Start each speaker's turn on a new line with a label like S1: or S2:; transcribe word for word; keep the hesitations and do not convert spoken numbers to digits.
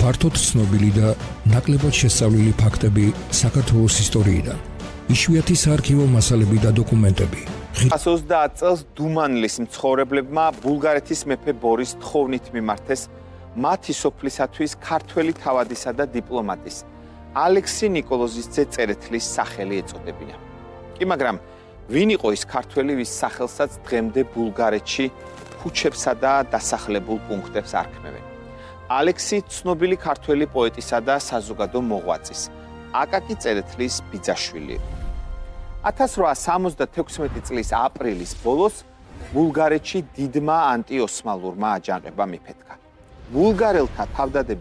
S1: ფართოდ ცნობილი და ნაკლებად შესწავლილი ფაქტები საქართველოს ისტორიიდან. იშვიათი საარქივო მასალები და დოკუმენტები.
S2: ოცდაათ წელს დუმანლის მცხოვრებლებმა ბულგარეთის მეფე ბორის თხოვნით მიმართეს მათი სოფლისათვის ქართველი თავადისა და დიპლომატის ალექსი ნიკოლოზის ძე წერეთლის სახელი ეწოდებინა. კი მაგრამ ვინ იყო ის ქართველი, ვის სახელსაც დღემდე ბულგარეთში ქუჩებსა და დასახლებულ პუნქტებს არქმევენ? ალექსი ცნობილი ქართველი პოეტისა და საზოგადო მოღვაწის აკაკი წერეთლის ბიძაშვილი. ათას რვაასი სამოცდათექვსმეტი წლის აპრილის ბოლოს ბულგარეთში დიდმა ანტიოსმალურმა აჯანყებამ იფეთქა. ბულგარელთა თავდადებით